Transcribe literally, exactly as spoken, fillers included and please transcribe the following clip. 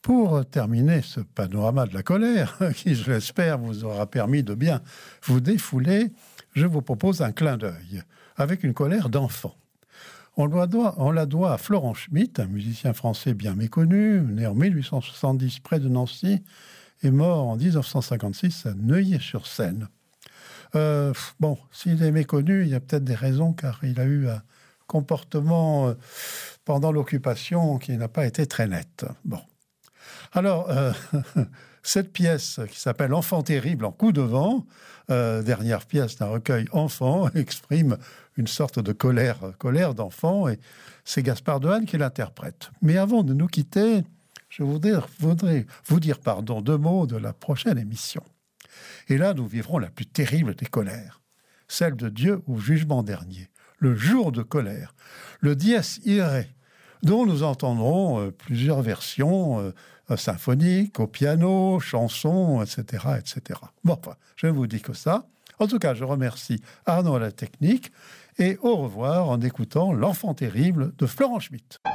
Pour terminer ce panorama de la colère, qui, je l'espère, vous aura permis de bien vous défouler, je vous propose un clin d'œil avec une colère d'enfant. On, doit, on la doit à Florent Schmitt, un musicien français bien méconnu, né en mille huit cent soixante-dix près de Nancy et mort en dix-neuf cent cinquante-six à Neuilly-sur-Seine. Euh, bon, s'il est méconnu, il y a peut-être des raisons, car il a eu un comportement euh, pendant l'occupation qui n'a pas été très net. Bon. Alors, euh, cette pièce qui s'appelle « Enfant terrible en coup de vent », euh, dernière pièce d'un recueil enfant, exprime une sorte de colère, colère d'enfant, et c'est Gaspard Dehaene qui l'interprète. Mais avant de nous quitter, je voudrais, voudrais vous dire pardon, deux mots de la prochaine émission. Et là, nous vivrons la plus terrible des colères, celle de Dieu au jugement dernier, le jour de colère, le dies irae, dont nous entendrons euh, plusieurs versions euh, symphoniques, au piano, chansons, et cetera, et cetera. Bon, enfin, je ne vous dis que ça. En tout cas, je remercie Arnaud à la technique et au revoir en écoutant L'Enfant terrible de Florent Schmitt.